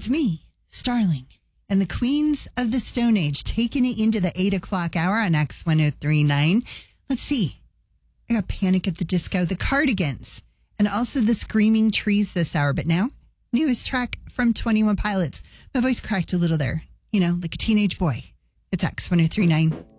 It's me, Starling, and the Queens of the Stone Age taking it into the 8 o'clock hour on X1039. Let's see. I got Panic at the Disco, the Cardigans, and also the Screaming Trees this hour. But now, newest track from 21 Pilots. My voice cracked a little there, like a teenage boy. It's X1039.